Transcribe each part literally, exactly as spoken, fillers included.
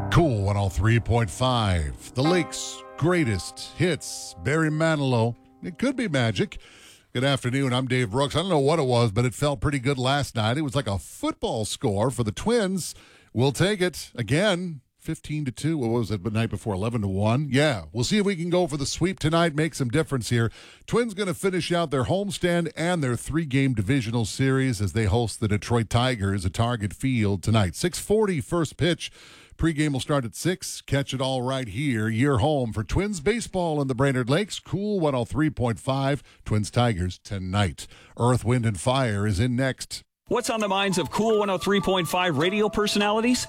Cool one oh three point five. The Lake's greatest hits. Barry Manilow. It could be magic. Good afternoon. I'm Dave Brooks. I don't know what it was, but it felt pretty good last night. It was like a football score for the Twins. We'll take it again. fifteen to two. What was it the night before? eleven to one. Yeah. We'll see if we can go for the sweep tonight, make some difference here. Twins going to finish out their homestand and their three-game divisional series as they host the Detroit Tigers at Target Field tonight. six forty first pitch. Pre-game will start at six. Catch it all right here. Your home for Twins baseball in the Brainerd Lakes. Cool one oh three point five. Twins Tigers tonight. Earth, Wind, and Fire is in next. What's on the minds of Cool one oh three point five radio personalities?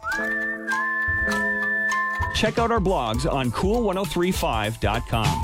Check out our blogs on cool one oh three five dot com.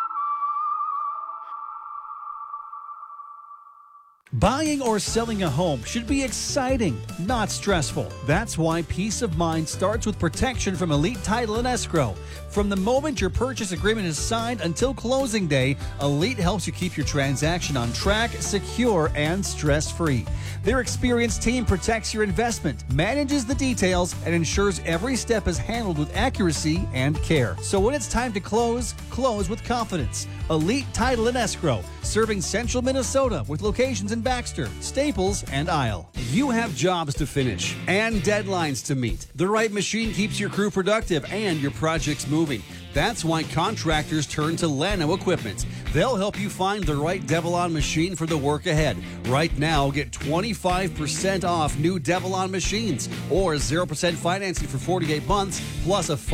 Buying or selling a home should be exciting, not stressful. That's why peace of mind starts with protection from Elite Title and Escrow. From the moment your purchase agreement is signed until closing day, Elite helps you keep your transaction on track, secure, and stress-free. Their experienced team protects your investment, manages the details, and ensures every step is handled with accuracy and care. So when it's time to close, close with confidence. Elite Title and Escrow, serving central Minnesota with locations in Baxter, Staples, and Isle. You have jobs to finish and deadlines to meet. The right machine keeps your crew productive and your projects moving. That's why contractors turn to Llano Equipment. They'll help you find the right Devilon machine for the work ahead. Right now, get twenty-five percent off new Devilon machines or zero percent financing for forty-eight months plus a